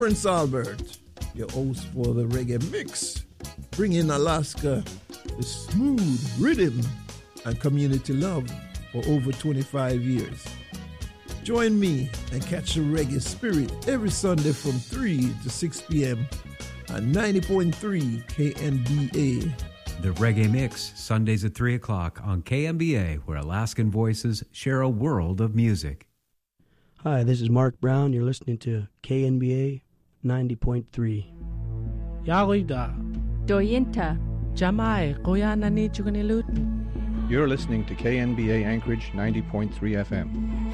Prince Albert, your host for the Reggae Mix, bringing Alaska the smooth rhythm and community love for over 25 years. Join me and catch the reggae spirit every Sunday from 3 to 6 p.m. at 90.3 KNBA. The Reggae Mix, Sundays at 3 o'clock on KNBA, where Alaskan voices share a world of music. Hi, this is Mark Brown. You're listening to KNBA 90.3. Yarida. Doyinta. Jamai, Koyanani Chukanilut. You're listening to KNBA Anchorage 90.3 FM.